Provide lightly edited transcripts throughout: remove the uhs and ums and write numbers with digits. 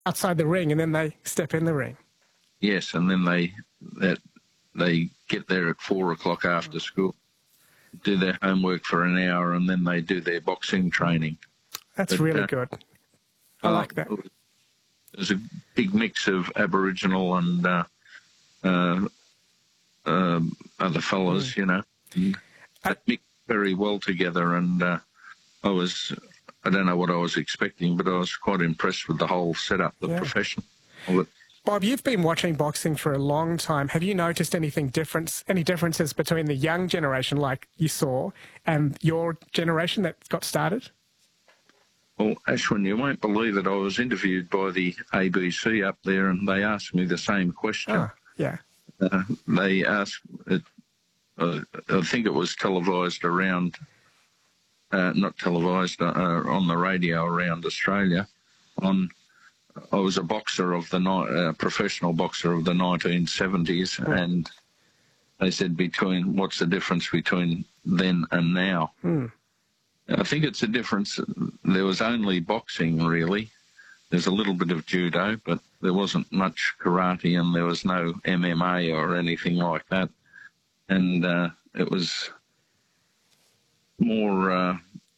outside the ring and then they step in the ring. Yes, and then they get there at 4 o'clock after school, do their homework for an hour, and then they do their boxing training. That's really good. I like that. There's a big mix of Aboriginal and other fellas, you know. They mix very well together, and I don't know what I was expecting, but I was quite impressed with the whole setup, the profession of it. Bob, you've been watching boxing for a long time. Have you noticed any differences between the young generation, like you saw, and your generation that got started? Well, Ashwin, you won't believe it. I was interviewed by the ABC up there, and they asked me the same question. Oh, yeah. They asked, I think it was televised around, not televised, on the radio around Australia. I was a boxer of professional boxer of the 1970s, and they said, what's the difference between then and now? I think it's a difference. There was only boxing, really. There's a little bit of judo, but there wasn't much karate, and there was no MMA or anything like that. And it was more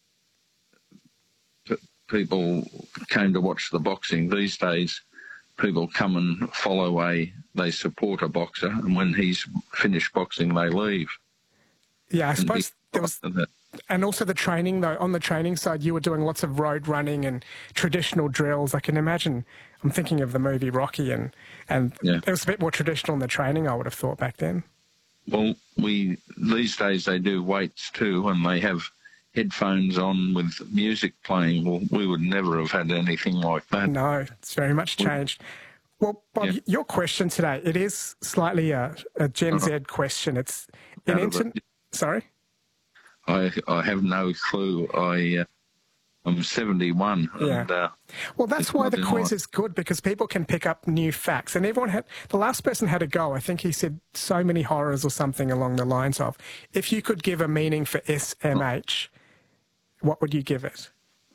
people came to watch the boxing. These days, people come and they support a boxer, and when he's finished boxing, they leave. Yeah, I suppose there was... And also the training, though, on the training side, you were doing lots of road running and traditional drills. I can imagine, I'm thinking of the movie Rocky, and it was a bit more traditional in the training, I would have thought, back then. Well, these days they do weights too, and they have headphones on with music playing. Well, we would never have had anything like that. No, it's very much changed. Well, Bob, your question today, it is slightly a Gen Z question. It's Sorry? I have no clue. I'm 71. Yeah. And, well, that's why the quiz is good, because people can pick up new facts. And the last person had a go. I think he said so many horrors or something along the lines of, if you could give a meaning for SMH, what would you give it?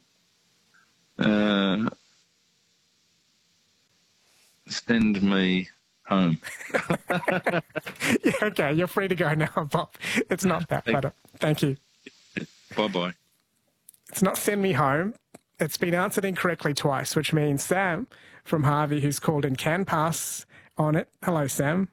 Send me home. Yeah, okay, you're free to go now, Bob. It's not that, but thank you. Bye-bye. It's not send me home. It's been answered incorrectly twice, which means Sam from Harvey, who's called in, can pass on it. Hello, Sam.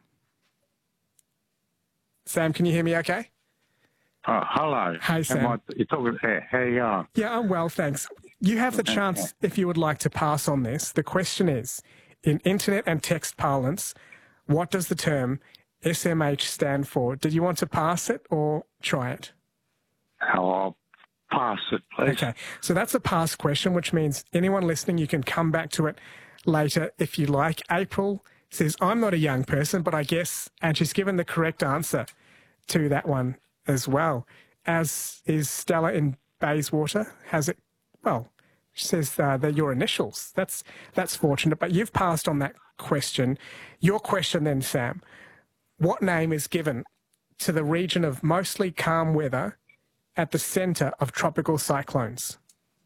Sam, can you hear me okay? Hello. Hey, Sam. You're talking, how you going? Yeah, I'm well, thanks. You have the chance, if you would like to pass on this. The question is, in internet and text parlance, what does the term SMH stand for? Did you want to pass it or try it? I'll pass it, please. Okay, so that's a pass question, which means anyone listening, you can come back to it later if you like. April says, I'm not a young person, but I guess, and she's given the correct answer to that one as well, as is Stella in Bayswater. Has it, well, she says they're your initials. That's fortunate, but you've passed on that question. Your question then, Sam, what name is given to the region of mostly calm weather at the centre of tropical cyclones?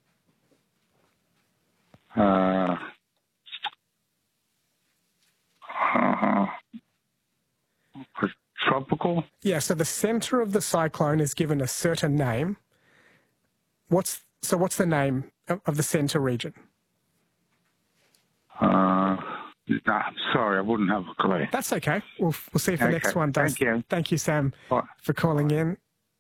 Tropical? Yeah, so the centre of the cyclone is given a certain name. What's the name of the centre region? Sorry, I wouldn't have a clue. That's okay. We'll see if the next one does. Thank you. Thank you, Sam, Bye. for calling in.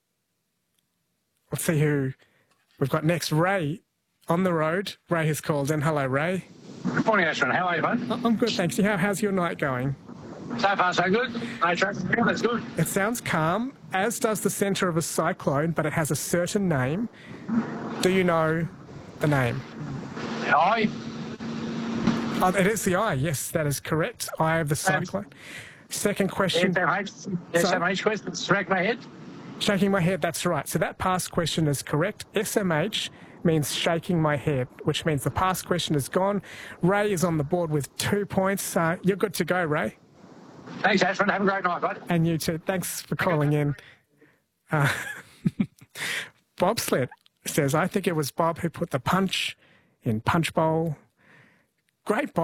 We'll see who we've got next. Ray on the road. Ray has called in. Hello, Ray. Good morning, Ashwin. How are you, bud? I'm good, thanks. How's your night going? So far, so good. No traffic. That's good. It sounds calm, as does the centre of a cyclone, but it has a certain name. Do you know the name? The eye? Oh, it is the eye. Yes, that is correct. Eye of the cyclone. Second question. SMH question. Smack my head. Shaking my head, that's right. So that past question is correct. SMH means shaking my head, which means the past question is gone. Ray is on the board with 2 points. You're good to go, Ray. Thanks, Ashwin. Have a great night, bud. And you too. Thanks for calling in. Bobsled says, I think it was Bob who put the punch in Punch Bowl. Great Bob.